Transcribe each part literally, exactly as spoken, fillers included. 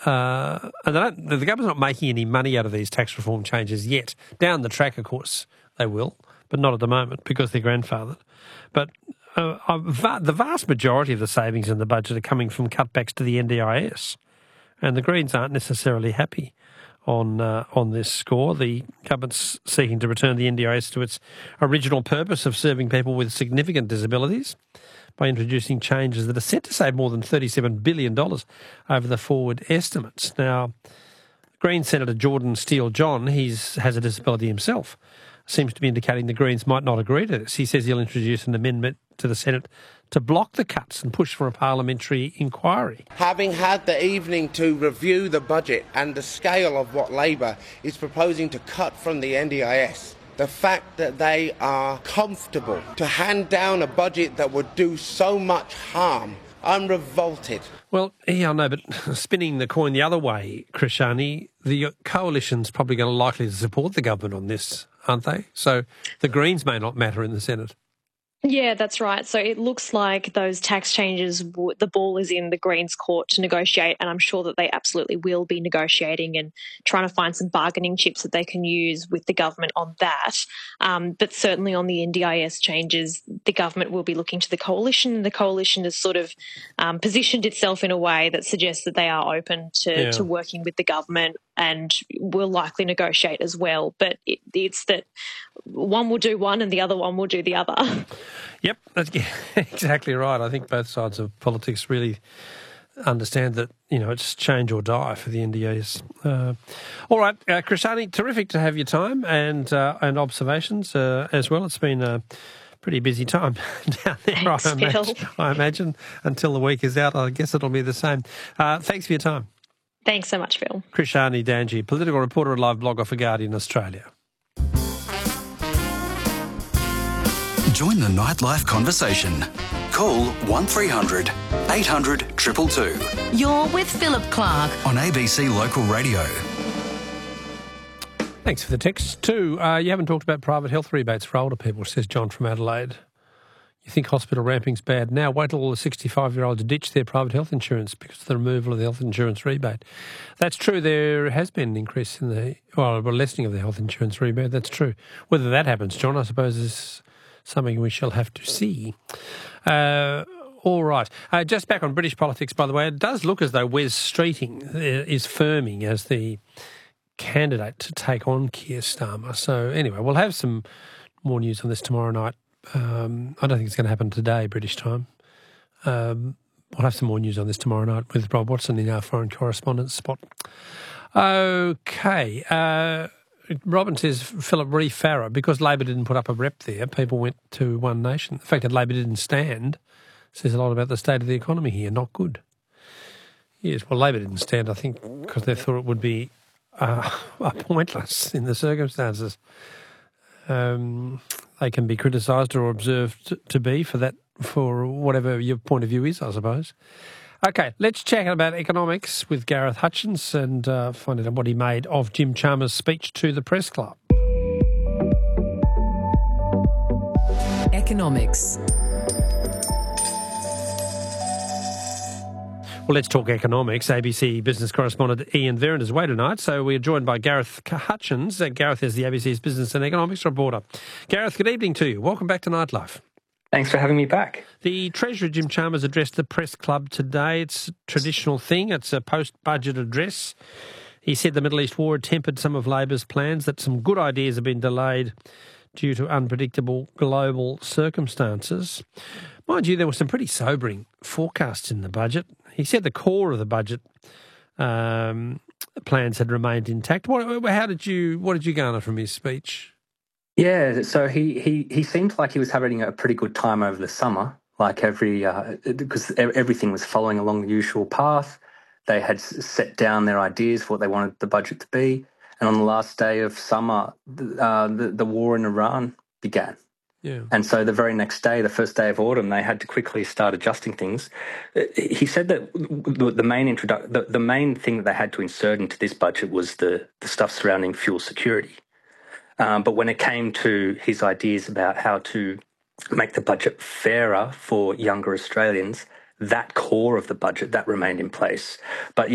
Uh, and they don't, the government's not making any money out of these tax reform changes yet. Down the track, of course, they will, but not at the moment because they're grandfathered. But uh, uh, the vast majority of the savings in the budget are coming from cutbacks to the N D I S, and the Greens aren't necessarily happy on uh, on this score. The government's seeking to return the N D I S to its original purpose of serving people with significant disabilities by introducing changes that are set to save more than thirty-seven billion dollars over the forward estimates. Now, Green Senator Jordan Steele-John, he has a disability himself, seems to be indicating the Greens might not agree to this. He says he'll introduce an amendment to the Senate to block the cuts and push for a parliamentary inquiry. Having had the evening to review the budget and the scale of what Labor is proposing to cut from the N D I S, the fact that they are comfortable to hand down a budget that would do so much harm, I'm revolted. Well, yeah, I know, but spinning the coin the other way, Krishani, the coalition's probably going to likely to support the government on this, aren't they? So the Greens may not matter in the Senate. Yeah, that's right. So it looks like those tax changes, the ball is in the Greens' court to negotiate, and I'm sure that they absolutely will be negotiating and trying to find some bargaining chips that they can use with the government on that. Um, but certainly on the N D I S changes, the government will be looking to the coalition. The coalition has sort of um, positioned itself in a way that suggests that they are open to, yeah. to working with the government and will likely negotiate as well. But it, it's that one will do one and the other one will do the other. Yep, that's exactly right. I think both sides of politics really understand that, you know, it's change or die for the N D S. Uh, all right, uh, Krishani, terrific to have your time and uh, and observations uh, as well. It's been a pretty busy time down there, Thanks, I, imagine, Phil. I imagine. Until the week is out, I guess it'll be the same. Uh, thanks for your time. Thanks so much, Phil. Krishani Danji, political reporter and live blogger for Guardian Australia. Join the nightlife conversation. Call one three hundred eight hundred two two two. You're with Philip Clark on A B C Local Radio. Thanks for the text too. Uh, you haven't talked about private health rebates for older people, says John from Adelaide. You think hospital ramping's bad now? Wait till all the sixty-five-year-olds ditch their private health insurance because of the removal of the health insurance rebate. That's true. There has been an increase in the, well, a lessening of the health insurance rebate. That's true. Whether that happens, John, I suppose is something we shall have to see. Uh, all right. Uh, just back on British politics, by the way, it does look as though Wes Streeting is firming as the candidate to take on Keir Starmer. So anyway, we'll have some more news on this tomorrow night. Um, I don't think it's going to happen today, British time. Um, we'll have some more news on this tomorrow night with Rob Watson in our foreign correspondence spot. Okay. Uh, Robin says, Philip, Reef Farah, because Labor didn't put up a rep there, people went to One Nation. The fact that Labor didn't stand says a lot about the state of the economy here. Not good. Yes, well, Labor didn't stand, I think, because they thought it would be uh, pointless in the circumstances. Um, they can be criticised or observed to be for that, for whatever your point of view is, I suppose. Okay, let's chat about economics with Gareth Hutchins and uh, find out what he made of Jim Chalmers' speech to the Press Club. Economics. Well, let's talk economics. A B C business correspondent Ian Verrett is away tonight, so we're joined by Gareth Hutchins. Uh, Gareth is the A B C's business and economics reporter. Gareth, good evening to you. Welcome back to Nightlife. Thanks for having me back. The Treasurer, Jim Chalmers, addressed the Press Club today. It's a traditional thing. It's a post-budget address. He said the Middle East war had tempered some of Labor's plans, that some good ideas have been delayed due to unpredictable global circumstances. Mind you, there were some pretty sobering forecasts in the budget. He said the core of the budget um, plans had remained intact. What, how did you, what did you garner from his speech? Yeah, so he, he, he seemed like he was having a pretty good time over the summer, like every, uh, because everything was following along the usual path. They had set down their ideas for what they wanted the budget to be. And on the last day of summer, uh, the, the war in Iran began. Yeah. And so the very next day, the first day of autumn, they had to quickly start adjusting things. He said that the main introdu- the, the main thing that they had to insert into this budget was the, the stuff surrounding fuel security. Um, but when it came to his ideas about how to make the budget fairer for younger Australians, that core of the budget, that remained in place. But yeah, the,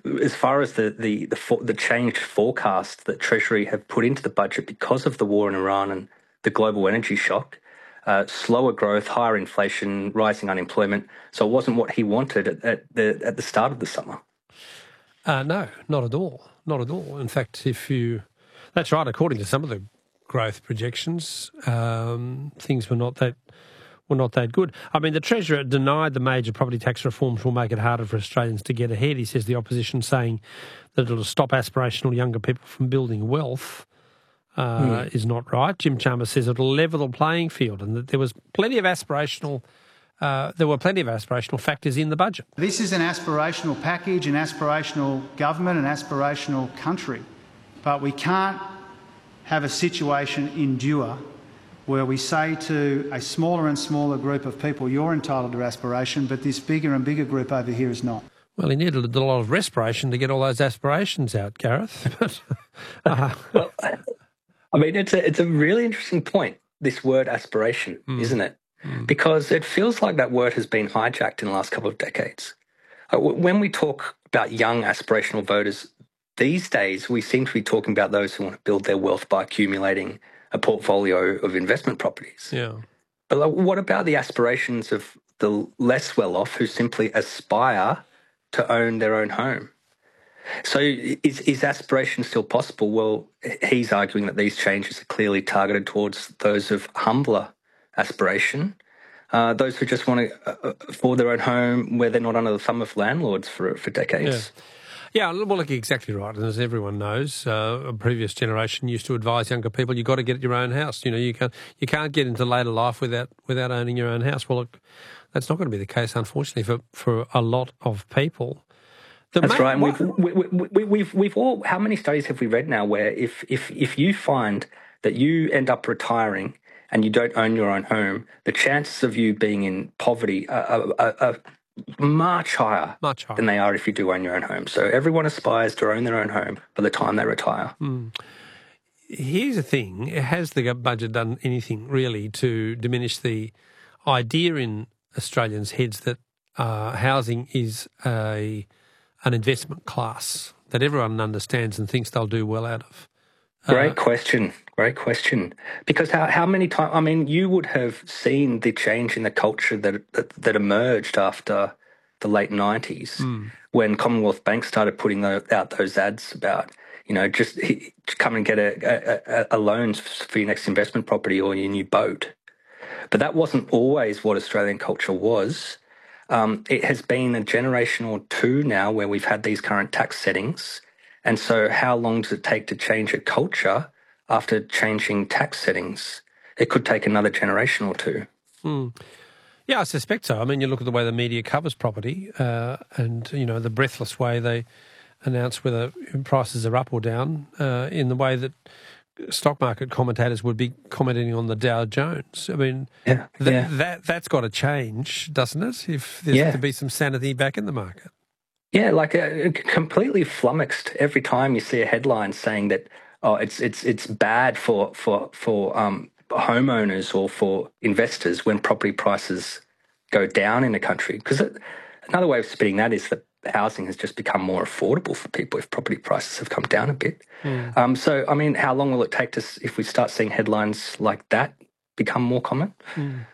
as far as the the the, for, the changed forecast that Treasury have put into the budget because of the war in Iran and the global energy shock, uh, slower growth, higher inflation, rising unemployment. So it wasn't what he wanted at, at the at the start of the summer. Uh, no, not at all. Not at all. In fact, if you, that's right. According to some of the growth projections, um, things were not that were not that good. I mean, the Treasurer denied the major property tax reforms will make it harder for Australians to get ahead. He says the opposition saying that it'll stop aspirational younger people from building wealth uh, mm. is not right. Jim Chalmers says it'll level the playing field and that there was plenty of aspirational Uh, there were plenty of aspirational factors in the budget. This is an aspirational package, an aspirational government, an aspirational country. But we can't have a situation endure where we say to a smaller and smaller group of people, you're entitled to aspiration, but this bigger and bigger group over here is not. Well, he needed a lot of respiration to get all those aspirations out, Gareth. but, uh, well, I mean, it's a, it's a really interesting point, this word aspiration, mm. isn't it? Because it feels like that word has been hijacked in the last couple of decades. When we talk about young aspirational voters, these days we seem to be talking about those who want to build their wealth by accumulating a portfolio of investment properties. Yeah. But what about the aspirations of the less well-off who simply aspire to own their own home? So is, is aspiration still possible? Well, he's arguing that these changes are clearly targeted towards those of humbler aspiration, uh, those who just want to uh, afford their own home where they're not under the thumb of landlords for for decades. Yeah, yeah well, look, exactly right. And as everyone knows, uh, a previous generation used to advise younger people, you've got to get your own house. You know, you can't you can't get into later life without without owning your own house. Well, look, that's not going to be the case, unfortunately, for, for a lot of people. The That's main, right. And we've, we, we, we, we've we've all. How many studies have we read now where if if if you find that you end up retiring and you don't own your own home, the chances of you being in poverty are, are, are much higher, much higher than they are if you do own your own home. So everyone aspires to own their own home by the time they retire. Mm. Here's the thing. Has the budget done anything really to diminish the idea in Australians' heads that uh, housing is a an investment class that everyone understands and thinks they'll do well out of? Great uh, question. Great question. Because how how many times? I mean, you would have seen the change in the culture that that, that emerged after the late nineties mm. when Commonwealth Bank started putting those, out those ads about, you know, just, just come and get a, a, a loan for your next investment property or your new boat. But that wasn't always what Australian culture was. Um, it has been a generation or two now where we've had these current tax settings. And so how long does it take to change a culture after changing tax settings? It could take another generation or two. Mm. Yeah, I suspect so. I mean, you look at the way the media covers property uh, and, you know, the breathless way they announce whether prices are up or down uh, in the way that stock market commentators would be commenting on the Dow Jones. I mean, yeah, th- yeah. that, that's got to change, doesn't it, if there's yeah. to be some sanity back in the market? Yeah, like uh, completely flummoxed every time you see a headline saying that, oh, it's it's it's bad for for for um, homeowners or for investors when property prices go down in a country. Because another way of spinning that is that housing has just become more affordable for people if property prices have come down a bit. Mm. Um, so, I mean, how long will it take to if we start seeing headlines like that become more common? Mm.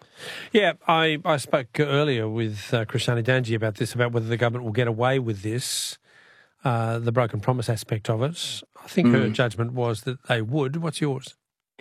Yeah, I, I spoke earlier with uh, Krishani Danji about this, about whether the government will get away with this, uh, the broken promise aspect of it. I think mm. her judgment was that they would. What's yours?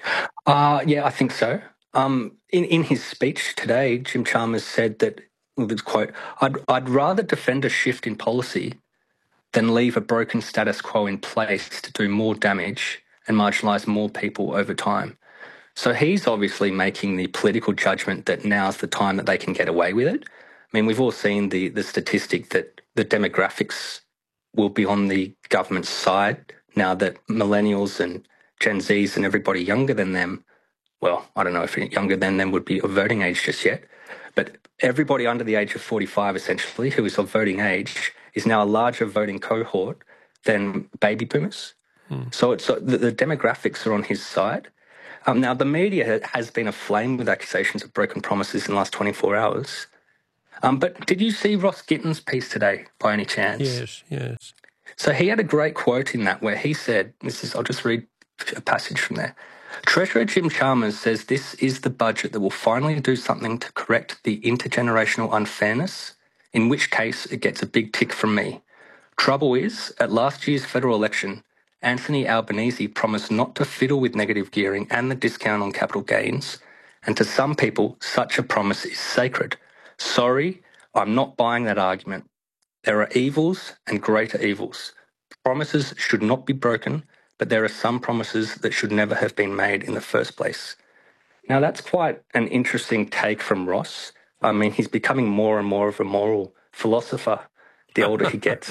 Uh, yeah, I think so. Um, in, in his speech today, Jim Chalmers said that, well, this quote, I'd, I'd rather defend a shift in policy than leave a broken status quo in place to do more damage and marginalise more people over time. So he's obviously making the political judgment that now's the time that they can get away with it. I mean, we've all seen the, the statistic that the demographics will be on the government's side now that millennials and Gen Zs and everybody younger than them, well, I don't know if younger than them would be of voting age just yet, but everybody under the age of forty-five, essentially, who is of voting age, is now a larger voting cohort than baby boomers. Hmm. So it's so the, the demographics are on his side. Um, now, the media has been aflame with accusations of broken promises in the last twenty-four hours. Um, but did you see Ross Gitton's piece today by any chance? Yes, yes. So he had a great quote in that where he said, this is, I'll just read a passage from there. Treasurer Jim Chalmers says this is the budget that will finally do something to correct the intergenerational unfairness, in which case it gets a big tick from me. Trouble is, at last year's federal election, Anthony Albanese promised not to fiddle with negative gearing and the discount on capital gains, and to some people, such a promise is sacred. Sorry, I'm not buying that argument. There are evils and greater evils. Promises should not be broken, but there are some promises that should never have been made in the first place. Now, that's quite an interesting take from Ross. I mean, he's becoming more and more of a moral philosopher the older he gets.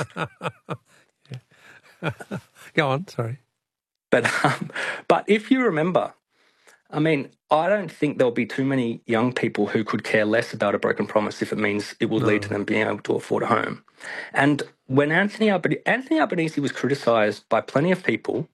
Go on, sorry. But, um, but if you remember, I mean, I don't think there'll be too many young people who could care less about a broken promise if it means it will no. lead to them being able to afford a home. And when Anthony Albanese, Anthony Albanese was criticised by plenty of people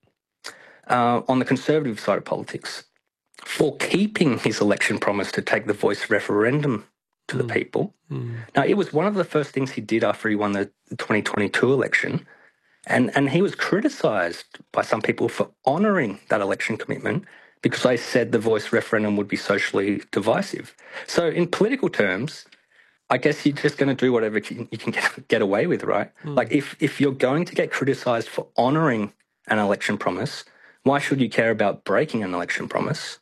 uh, on the conservative side of politics for keeping his election promise to take the voice referendum to mm. the people. Mm. Now, it was one of the first things he did after he won the twenty twenty-two election. And, and he was criticised by some people for honouring that election commitment because they said the voice referendum would be socially divisive. So in political terms, I guess you're just going to do whatever you can get, get away with, right? Mm. Like if, if you're going to get criticised for honouring an election promise, why should you care about breaking an election promise?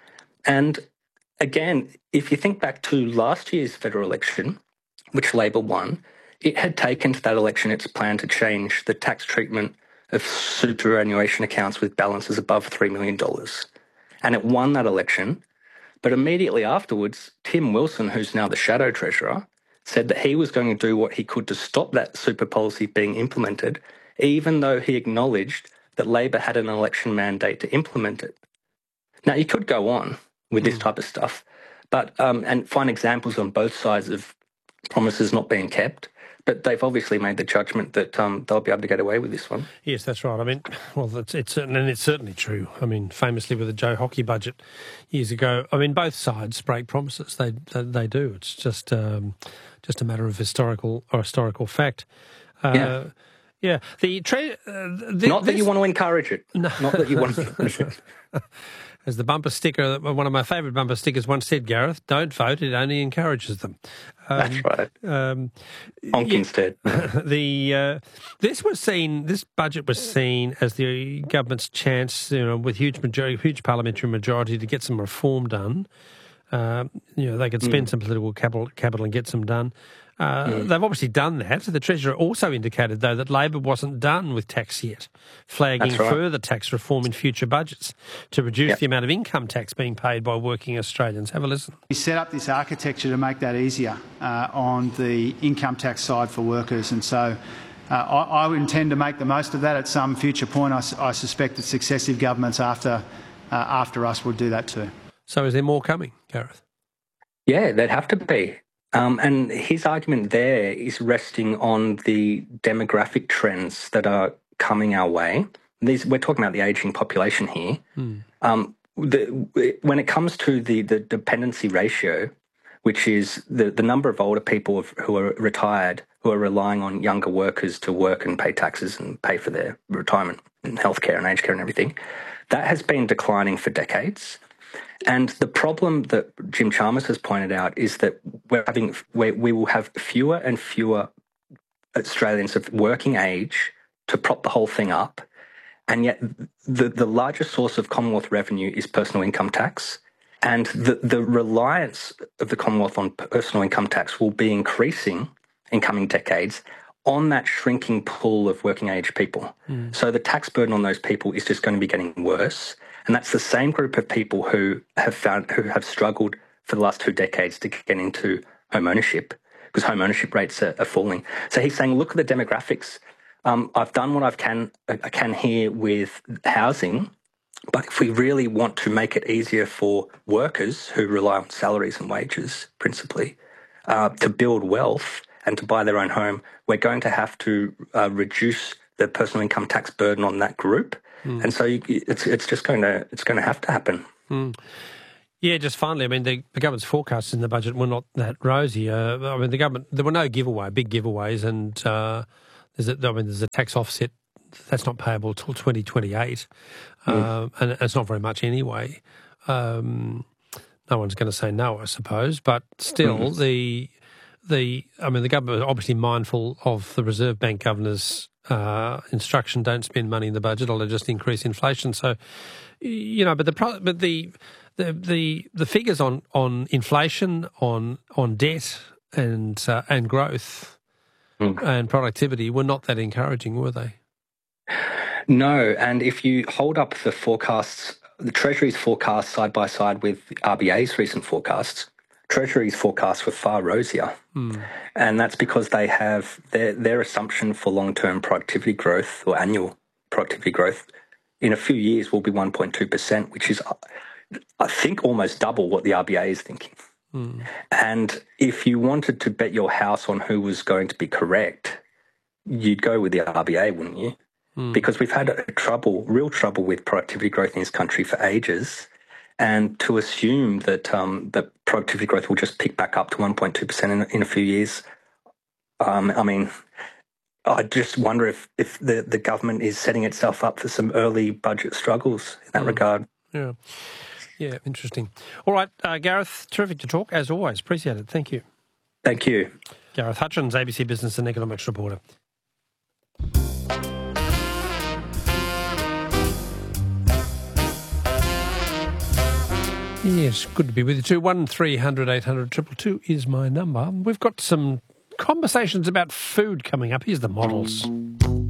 And again, if you think back to last year's federal election, which Labor won, it had taken to that election its plan to change the tax treatment of superannuation accounts with balances above three million dollars. And it won that election. But immediately afterwards, Tim Wilson, who's now the shadow treasurer, said that he was going to do what he could to stop that super policy being implemented, even though he acknowledged that Labor had an election mandate to implement it. Now, you could go on with this mm. type of stuff, but um, and find examples on both sides of promises not being kept. But they've obviously made the judgment that um, they'll be able to get away with this one. Yes, that's right. I mean, well, it's, it's certain, and it's certainly true. I mean, famously with the Joe Hockey budget years ago, I mean, both sides break promises. They they, they do. It's just um, just a matter of historical or historical fact. Uh, yeah. Yeah. The, tra- uh, the Not that this... you want to encourage it. No. Not that you want to encourage it. As the bumper sticker, one of my favourite bumper stickers once said, Gareth, don't vote, it only encourages them. Um, That's right. Um, Honk yeah, instead. the, uh, this was seen, this budget was seen as the government's chance, you know, with huge majority, huge parliamentary majority to get some reform done. Uh, you know, they could spend mm. some political capital, capital and get some done. Uh, mm. They've obviously done that. The Treasurer also indicated, though, that Labor wasn't done with tax yet, flagging right. further tax reform in future budgets to reduce yep. the amount of income tax being paid by working Australians. Have a listen. We set up this architecture to make that easier uh, on the income tax side for workers, and so uh, I, I intend to make the most of that at some future point. I, I suspect that successive governments after uh, after us will do that too. So is there more coming, Gareth? Yeah, there'd have to be. Um, and his argument there is resting on the demographic trends that are coming our way. These, we're talking about the ageing population here. Mm. Um, the, when it comes to the, the dependency ratio, which is the, the number of older people who are retired, who are relying on younger workers to work and pay taxes and pay for their retirement and healthcare and aged care and everything, that has been declining for decades. And the problem that Jim Chalmers has pointed out is that we're having, we we will have fewer and fewer Australians of working age to prop the whole thing up. And yet the, the largest source of Commonwealth revenue is personal income tax. And the, the reliance of the Commonwealth on personal income tax will be increasing in coming decades on that shrinking pool of working age people. Mm. So the tax burden on those people is just going to be getting worse. And that's the same group of people who have found who have struggled for the last two decades to get into home ownership because home ownership rates are, are falling. So he's saying, look at the demographics. Um, I've done what I can I can here with housing, but if we really want to make it easier for workers who rely on salaries and wages principally uh, to build wealth and to buy their own home, we're going to have to uh, reduce the personal income tax burden on that group. Mm. And so you, it's it's just going to it's going to have to happen. Mm. Yeah, just finally, I mean, the, the government's forecasts in the budget were not that rosy. Uh, I mean, the government, there were no giveaway, big giveaways, and uh, there's a, I mean, there's a tax offset that's not payable till twenty twenty-eight, mm. uh, and it's not very much anyway. Um, no one's going to say no, I suppose, but still, mm. the the I mean, the government is obviously mindful of the Reserve Bank governor's uh, instruction: don't spend money in the budget, or they'll just increase inflation. So, you know, but the but the The the the figures on, on inflation, on on debt and uh, and growth mm. and productivity were not that encouraging, were they? No, and if you hold up the forecasts, the Treasury's forecasts side by side with R B A's recent forecasts, Treasury's forecasts were far rosier, mm. and that's because they have their their assumption for long-term productivity growth or annual productivity growth in a few years will be one point two percent, which is, I think, almost double what the R B A is thinking. Mm. And if you wanted to bet your house on who was going to be correct, you'd go with the R B A, wouldn't you? Mm. Because we've had a trouble, real trouble with productivity growth in this country for ages. And to assume that um, that productivity growth will just pick back up to one point two percent in, in a few years, um, I mean, I just wonder if, if the, the government is setting itself up for some early budget struggles in that mm. regard. Yeah. Yeah, interesting. All right, uh, Gareth, terrific to talk, as always. Appreciate it. Thank you. Thank you. Gareth Hutchins, A B C Business and Economics reporter. Yes, good to be with you too. one three hundred eight hundred two two two is my number. We've got some conversations about food coming up. Here's the models.